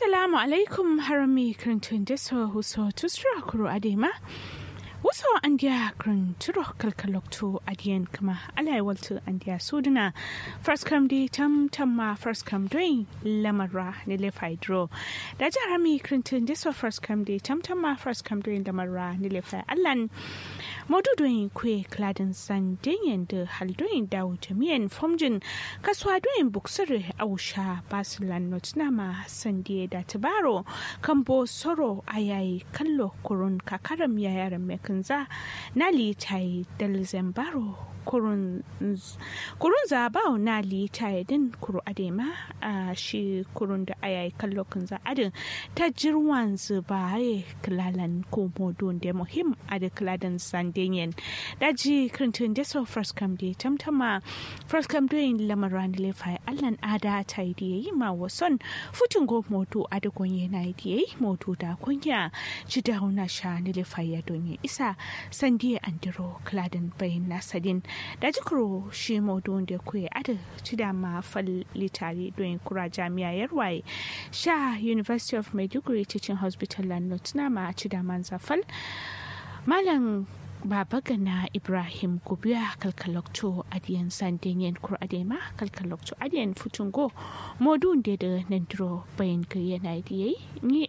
Assalamu alaikum harami krantun deso huso tusra kuro adema. Wuso andia kranturo kalkalokto adien kama alai waltu andia suduna. First come di tamma first come doing lamara nile faidro. Daja harami krantun deso first come di tamma first come doing lamara nile fai allan. Modu doing kwe kladen san dingen de hal doing dawo jami'an fomjin kaswa doing buksare ausha basulan notnama sandie da tabaro kambo soro ayayi kallo kurun kakaram yayaran mekanza nali tai dalzembaro kurun zabao nali tai din kuru adema shi kurun da ayayi kallo kanza adin ta jirwan zubaye klalan ko modun da muhim adi kladan san dingen daji krantun deso first come di tamtama first come doing lamaran lefai allan ada ta yi ma wason futun go moto ada gonye na yi moto da kunya ci dauna sha ni lefai ya donye isa sandi andiro kladan bayin nasadin daji kuro shi moto da kuye ada ci da ma fal litari doing kura jami'a yarwai sha University of Maiduguri Teaching Hospital and Notnama ci da manza fal malam Baba Gana Ibrahim Gubiya kalkalokto adiyan sandinyen kur adema kalkalokto adiyan futungo modun de nendro bayan yana diye ni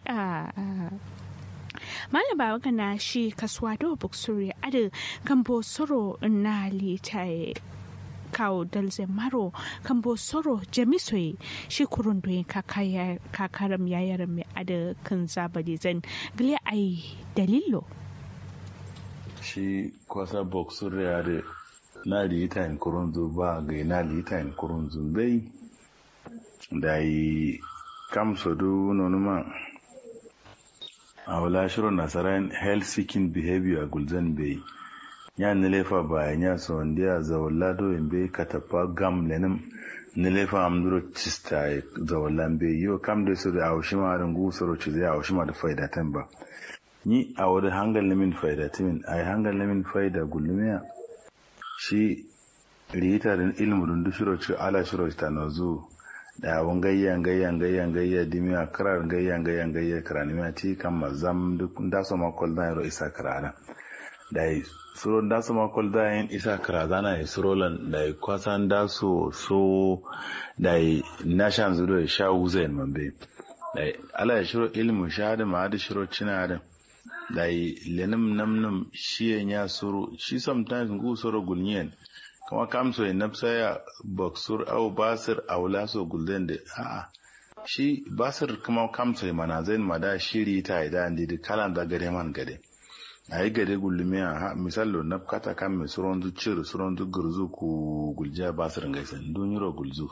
Malam Baba Gana shi kaswado buksuri adu kambo soro na litai kawo dalze maro kambo soro jamisoi shi kurun doyin kakaram yayaran mai adu kan zabadi zan gle ai dalilo shi kwasa boxer yare na lita in kurunzu ba ga na lita in kurunzu bai da yi kamso do nonuma a wala shiro nasaran health seeking behavior gulzan bai ya nilefa ba ya so ndia za wala do bai katapa gam lenim nilefa amduro chista za wala bai yo kam da su da awshima rangu soro ci da awshima da faida tamba ni a wani hangar lamin faida timin a yi hangar lamin faida gulumiya shi rita da ilimin shiro ci ala shiro ta na zo da yawon gayya dimiya kirar gayya kiranimiya ti kan mazam duk daso makon da yaro isa kirana da yi suro daso makon da yin isa kirazana ya surolan da yi kwasan daso so da yi nashan zudo ya sha wuzayin mambe da yi ala ya shiro ilimin shahada ma da shiro cina da dai lenim namnum shi ya suru shi sometimes ngu suru gulnyen kama kamso ya nafsa ya baksur au basir au laso gulden da a'a shi basir kuma kamso ya manazain mada shiri ta ida andi da kalan da gare man gade ayi gade gullumiya ha misallo nafkata kan me suron zu cir suron zu gurzu ku gulja basir ngaisan dunyiro gulzu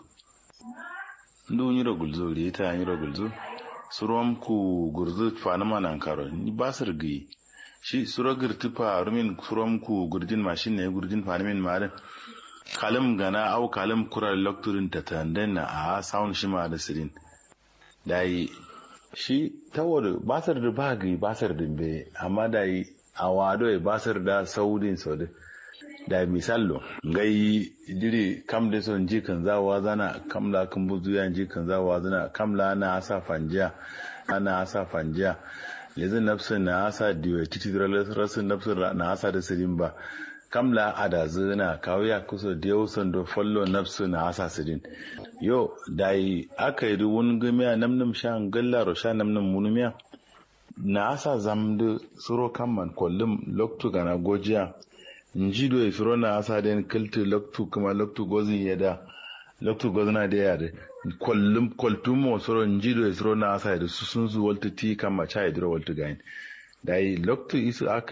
rita nyiro gulzu surom ku gurzu fanama nan karo ni basir gi shi suro girti fa rumin surom ku gurjin mashin ne gurjin fanamin mare kalam gana au kalam kura lokturin ta tandan na a sound shi ma da sirin dai shi tawar basir da bagi basir din be amma dai awado e basir da saudin saude da misallo ngai dire kam da son jikan zawa zana kamla kan buzu yan jikan zawa zana kamla na asa fanja lezin nafsin na asa diwe titidrale rasin nafsin na asa da sirin ba kamla ada zina kawya kuso diyo son do follow nafsin na asa sirin yo dai akai ruwun gumiya namnum shan gallaro shan namnum munumiya na asa zamdu suro kamman kollum loktu gana gojiya njido e firona asa den kilti loktu kuma loktu gozin yada loktu gozina da yade koltumo soro njido e firona asa da susunzu walti ti kama chai dro walti gain dai loktu isu aka